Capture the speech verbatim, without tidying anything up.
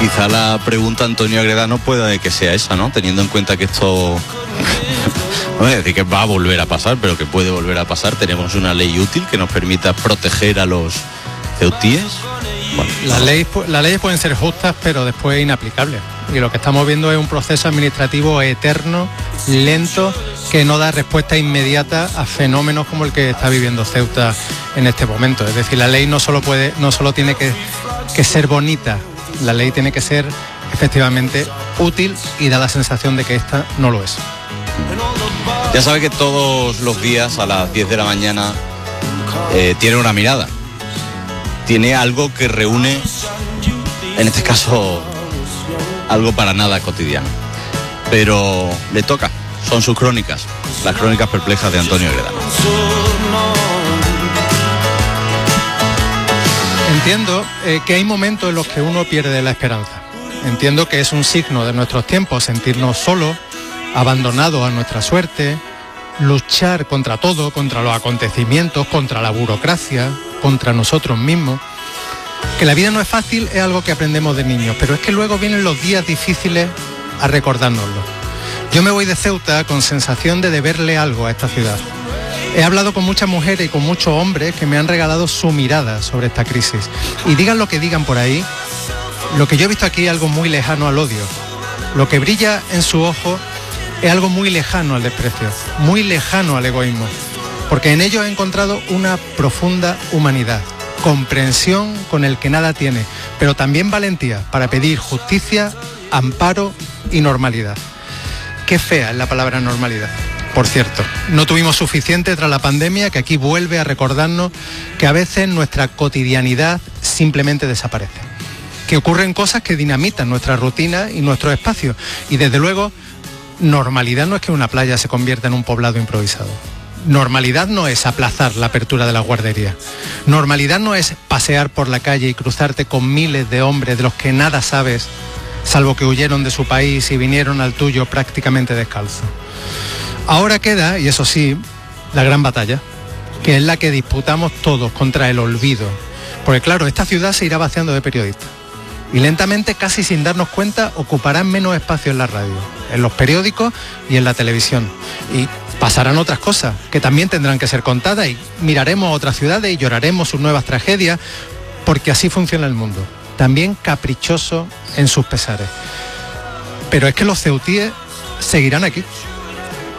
Quizá la pregunta, Antonio Agredano, pueda que sea esa, ¿no? Teniendo en cuenta que esto... no voy a decir que va a volver a pasar, pero que puede volver a pasar. Tenemos una ley útil que nos permita proteger a los ceutíes. Bueno, las, leyes, las leyes pueden ser justas, pero después inaplicables. Y lo que estamos viendo es un proceso administrativo eterno, lento, que no da respuesta inmediata a fenómenos como el que está viviendo Ceuta en este momento. Es decir, la ley no solo puede, no solo tiene que, que ser bonita, la ley tiene que ser efectivamente útil, y da la sensación de que esta no lo es. Ya sabe que todos los días a las diez de la mañana eh, tiene una mirada. Tiene algo que reúne, en este caso, algo para nada cotidiano. Pero le toca, son sus crónicas, las crónicas perplejas de Antonio Agredano. Entiendo eh, que hay momentos en los que uno pierde la esperanza. Entiendo que es un signo de nuestros tiempos sentirnos solos, abandonados a nuestra suerte, luchar contra todo, contra los acontecimientos, contra la burocracia, contra nosotros mismos. Que la vida no es fácil es algo que aprendemos de niños, pero es que luego vienen los días difíciles a recordárnoslo. Yo me voy de Ceuta con sensación de deberle algo a esta ciudad. He hablado con muchas mujeres y con muchos hombres que me han regalado su mirada sobre esta crisis. Y digan lo que digan por ahí, lo que yo he visto aquí es algo muy lejano al odio. Lo que brilla en su ojo es algo muy lejano al desprecio, muy lejano al egoísmo, porque en ellos he encontrado una profunda humanidad, comprensión con el que nada tiene, pero también valentía para pedir justicia, amparo y normalidad. Qué fea es la palabra normalidad. Por cierto, no tuvimos suficiente tras la pandemia, que aquí vuelve a recordarnos que a veces nuestra cotidianidad simplemente desaparece, que ocurren cosas que dinamitan nuestra rutina y nuestros espacios, y desde luego normalidad no es que una playa se convierta en un poblado improvisado. Normalidad no es aplazar la apertura de la guardería. Normalidad no es pasear por la calle y cruzarte con miles de hombres de los que nada sabes, salvo que huyeron de su país y vinieron al tuyo prácticamente descalzos. Ahora queda, y eso sí, la gran batalla, que es la que disputamos todos contra el olvido. Porque claro, esta ciudad se irá vaciando de periodistas. Y lentamente, casi sin darnos cuenta, ocuparán menos espacio en la radio, en los periódicos y en la televisión. Y pasarán otras cosas que también tendrán que ser contadas, y miraremos a otras ciudades y lloraremos sus nuevas tragedias, porque así funciona el mundo, también caprichoso en sus pesares. Pero es que los ceutíes seguirán aquí.